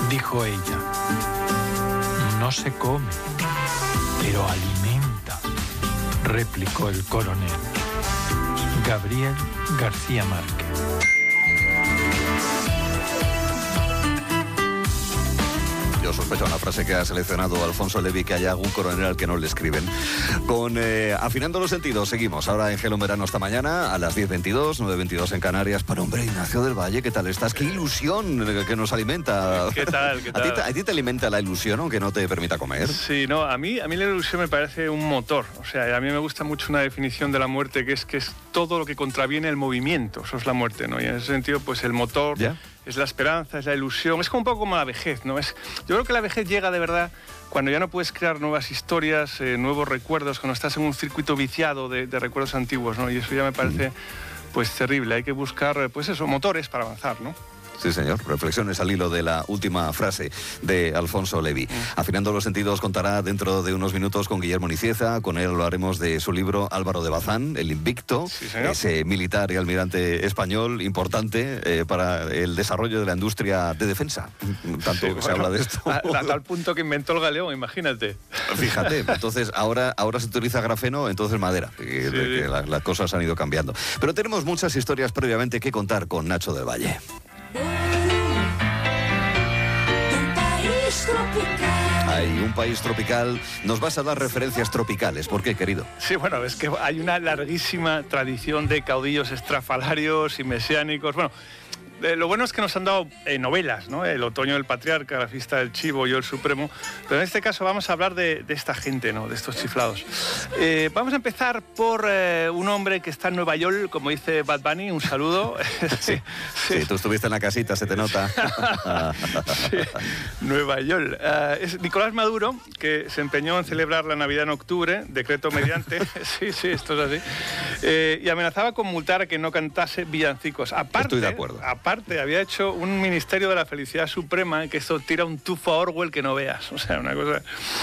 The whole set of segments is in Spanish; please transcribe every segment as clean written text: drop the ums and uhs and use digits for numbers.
dijo ella. No se come, pero alimenta, replicó el coronel. Gabriel García Márquez. Yo sospecho una frase que ha seleccionado Alfonso Levi, que haya algún coronel al que no le escriben. Con Afinando los Sentidos seguimos ahora en Gelo en Verano esta mañana a las 10:22, 9:22 en Canarias. Para hombre, Ignacio del Valle, ¿qué tal estás? ¡Qué ilusión que nos alimenta! ¿Qué tal? ¿Qué tal? ¿A ti te alimenta la ilusión aunque no te permita comer? Sí, no, a mí la ilusión me parece un motor. O sea, a mí me gusta mucho una definición de la muerte que es todo lo que contraviene el movimiento. Eso es la muerte, ¿no? Y en ese sentido, pues el motor... ¿Ya? Es la esperanza, es la ilusión, es como un poco como la vejez, ¿no? Yo creo que la vejez llega de verdad cuando ya no puedes crear nuevas historias, nuevos recuerdos, cuando estás en un circuito viciado de recuerdos antiguos, ¿no? Y eso ya me parece, pues, terrible. Hay que buscar, pues eso, motores para avanzar, ¿no? Sí, señor. Reflexiones al hilo de la última frase de Alfonso Levi. Afinando los Sentidos contará dentro de unos minutos con Guillermo Nicieza. Con él hablaremos de su libro Álvaro de Bazán, El Invicto, sí, señor. Ese militar y almirante español importante para el desarrollo de la industria de defensa. Tanto que se habla de esto. A tal punto que inventó el galeón, imagínate. Fíjate, entonces ahora se utiliza grafeno, entonces madera. Que las cosas han ido cambiando. Pero tenemos muchas historias previamente que contar con Nacho del Valle. Hay un país tropical. Nos vas a dar referencias tropicales. ¿Por qué, querido? Sí, bueno, es que hay una larguísima tradición de caudillos estrafalarios y mesiánicos. Bueno, lo bueno es que nos han dado novelas, ¿no? El otoño del patriarca, La fiesta del chivo, Yo el supremo. Pero en este caso vamos a hablar de esta gente, ¿no? De estos chiflados. Vamos a empezar por un hombre que está en Nueva York, como dice Bad Bunny. Un saludo. Sí, tú estuviste en la casita, se te nota. Sí, Nueva York. Es Nicolás Maduro, que se empeñó en celebrar la Navidad en octubre, decreto mediante. Sí, esto es así. Y amenazaba con multar a quien no cantase villancicos. Estoy de acuerdo. Aparte, había hecho un Ministerio de la Felicidad Suprema, que esto tira un tufo a Orwell que no veas. O sea, una cosa...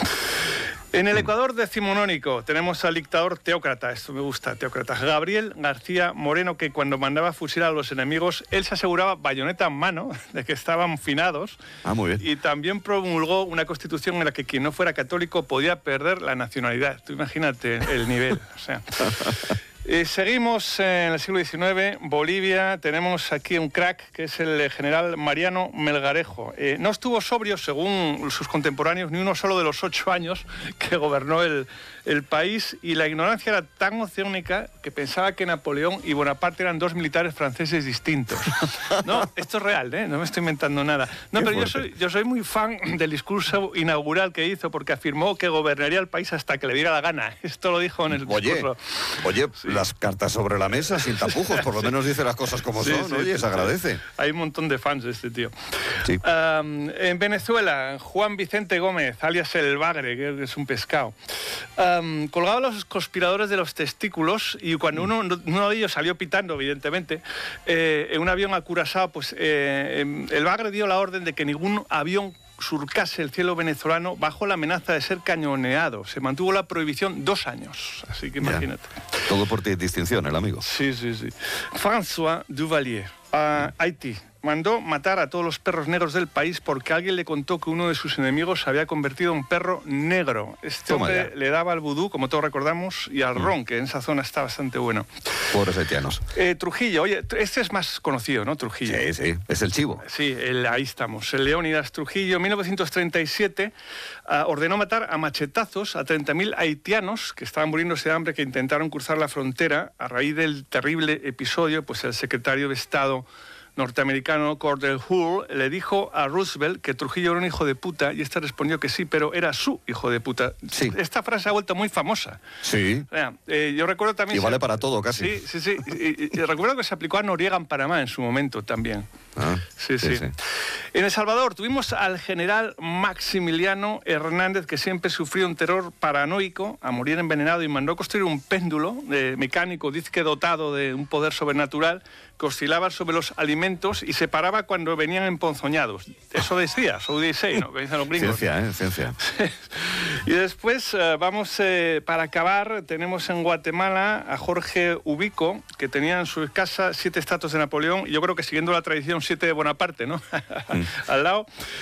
En el Ecuador decimonónico tenemos al dictador teócrata, esto me gusta, teócrata, Gabriel García Moreno, que cuando mandaba fusilar a los enemigos, él se aseguraba, bayoneta en mano, de que estaban finados. Muy bien. Y también promulgó una constitución en la que quien no fuera católico podía perder la nacionalidad. Tú imagínate el nivel, o sea... seguimos en el siglo XIX, Bolivia, tenemos aquí un crack que es el general Mariano Melgarejo. No estuvo sobrio, según sus contemporáneos, ni uno solo de los 8 años que gobernó el país, y la ignorancia era tan oceánica que pensaba que Napoleón y Bonaparte eran dos militares franceses distintos. No, esto es real, ¿eh? No me estoy inventando nada. No, pero yo soy muy fan del discurso inaugural que hizo, porque afirmó que gobernaría el país hasta que le diera la gana. Esto lo dijo en el discurso. Oye, sí. Las cartas sobre la mesa, sin tapujos, por lo menos dice las cosas como son. Sí, oye, se agradece. Hay un montón de fans de este tío. Sí. En Venezuela, Juan Vicente Gómez, alias El Bagre, que es un pescado. Colgaba a los conspiradores de los testículos, y cuando uno de ellos salió pitando, evidentemente, en un avión a Curazao, pues El Bagre dio la orden de que ningún avión surcase el cielo venezolano bajo la amenaza de ser cañoneado. Se mantuvo la prohibición 2 años, así que imagínate. Ya. Todo por distinción, el amigo. Sí. François Duvalier, a Haití. Mandó matar a todos los perros negros del país porque alguien le contó que uno de sus enemigos se había convertido en perro negro. Este hombre le daba al vudú, como todos recordamos, y al ron, que en esa zona está bastante bueno. Pobres haitianos. Trujillo, oye, este es más conocido, ¿no? Trujillo. Sí, es el chivo. Sí, ahí estamos. El Leónidas Trujillo, en 1937, ordenó matar a machetazos a 30.000 haitianos que estaban muriéndose de hambre, que intentaron cruzar la frontera. A raíz del terrible episodio, pues el secretario de Estado norteamericano Cordell Hull le dijo a Roosevelt que Trujillo era un hijo de puta, y este respondió que sí, pero era su hijo de puta. Sí. Esta frase ha vuelto muy famosa. Sí. O sea, yo recuerdo también... Y vale para todo, casi. Sí. Y recuerdo que se aplicó a Noriega en Panamá en su momento también. Sí. En El Salvador tuvimos al general Maximiliano Hernández, que siempre sufrió un terror paranoico a morir envenenado, y mandó construir un péndulo mecánico, dice que dotado de un poder sobrenatural, que oscilaba sobre los alimentos y se paraba cuando venían emponzoñados. Eso decía, so they say, ¿no? Que dicen los gringos. Ciencia. Y después, vamos, para acabar, tenemos en Guatemala a Jorge Ubico, que tenía en su casa 7 estatuas de Napoleón, y yo creo que siguiendo la tradición 7 de Bonaparte, ¿no? Al lado.